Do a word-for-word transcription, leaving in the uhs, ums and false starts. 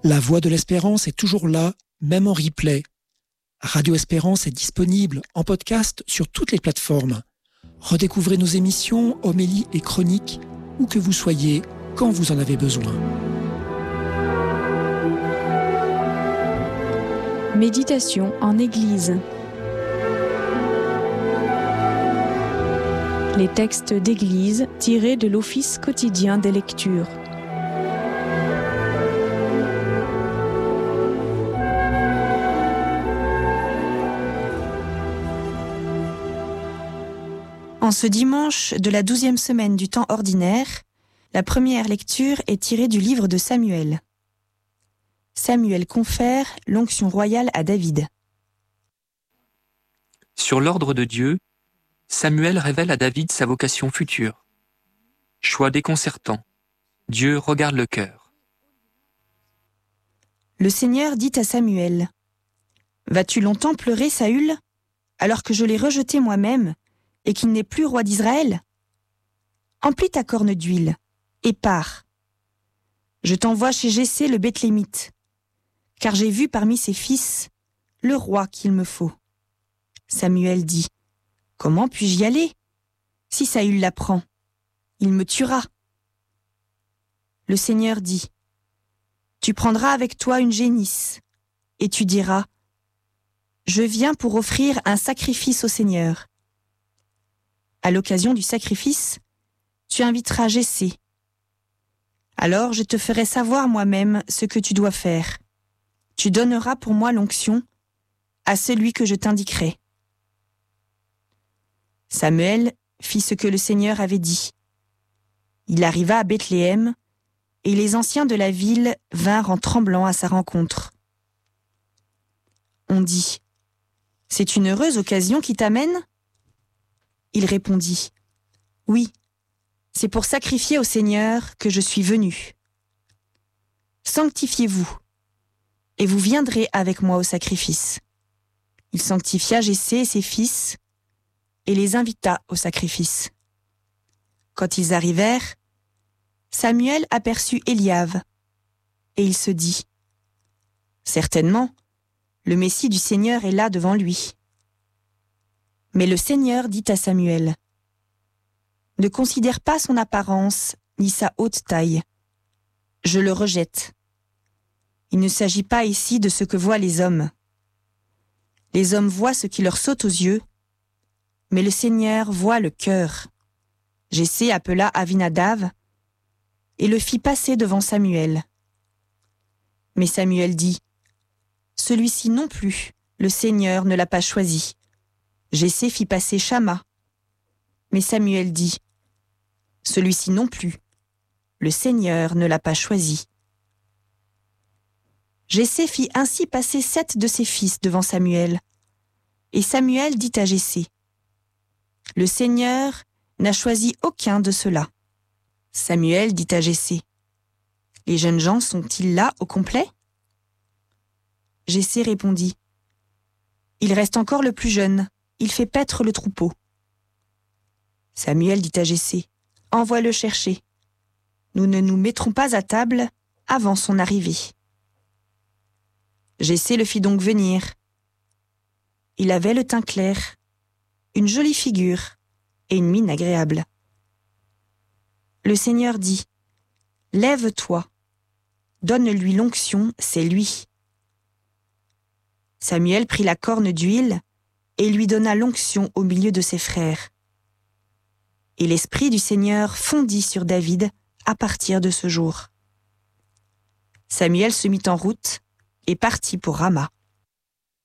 La Voix de l'Espérance est toujours là, même en replay. Radio Espérance est disponible en podcast sur toutes les plateformes. Redécouvrez nos émissions, homélies et chroniques, où que vous soyez, quand vous en avez besoin. Méditation en Église. Les textes d'Église tirés de l'Office quotidien des lectures. En ce dimanche de la douzième semaine du temps ordinaire, la première lecture est tirée du livre de Samuel. Samuel confère l'onction royale à David. Sur l'ordre de Dieu, Samuel révèle à David sa vocation future. Choix déconcertant. Dieu regarde le cœur. Le Seigneur dit à Samuel : « Vas-tu longtemps pleurer, Saül, alors que je l'ai rejeté moi-même et qu'il n'est plus roi d'Israël ? Emplis ta corne d'huile et pars. Je t'envoie chez Jessé le Bethlémite, car j'ai vu parmi ses fils le roi qu'il me faut. » Samuel dit : « Comment puis-je y aller ? Si Saül l'apprend, il me tuera. » Le Seigneur dit : « Tu prendras avec toi une génisse, et tu diras : Je viens pour offrir un sacrifice au Seigneur. À l'occasion du sacrifice, tu inviteras Jessé. Alors je te ferai savoir moi-même ce que tu dois faire. Tu donneras pour moi l'onction à celui que je t'indiquerai. » Samuel fit ce que le Seigneur avait dit. Il arriva à Bethléem, et les anciens de la ville vinrent en tremblant à sa rencontre. On dit : « C'est une heureuse occasion qui t'amène ? » Il répondit : « Oui, c'est pour sacrifier au Seigneur que je suis venu. Sanctifiez-vous, et vous viendrez avec moi au sacrifice. » Il sanctifia Jessé et ses fils, et les invita au sacrifice. Quand ils arrivèrent, Samuel aperçut Éliab, et il se dit : « Certainement, le Messie du Seigneur est là devant lui. » Mais le Seigneur dit à Samuel : « Ne considère pas son apparence ni sa haute taille. Je le rejette. Il ne s'agit pas ici de ce que voient les hommes. Les hommes voient ce qui leur saute aux yeux, mais le Seigneur voit le cœur. » Jessé appela Avinadav et le fit passer devant Samuel. Mais Samuel dit : « Celui-ci non plus, le Seigneur ne l'a pas choisi. » Jessé fit passer Shamma. Mais Samuel dit : « Celui-ci non plus, le Seigneur ne l'a pas choisi. » Jessé fit ainsi passer sept de ses fils devant Samuel. Et Samuel dit à Jessé : « Le Seigneur n'a choisi aucun de ceux-là. » Samuel dit à Jessé : « Les jeunes gens sont-ils là au complet ?» Jessé répondit : « Il reste encore le plus jeune. Il fait paître le troupeau. » Samuel dit à Jessé : « Envoie-le chercher. Nous ne nous mettrons pas à table avant son arrivée. » Jessé le fit donc venir. Il avait le teint clair, une jolie figure et une mine agréable. Le Seigneur dit : « Lève-toi, donne-lui l'onction, c'est lui. » Samuel prit la corne d'huile et lui donna l'onction au milieu de ses frères. Et l'Esprit du Seigneur fondit sur David à partir de ce jour. Samuel se mit en route et partit pour Rama.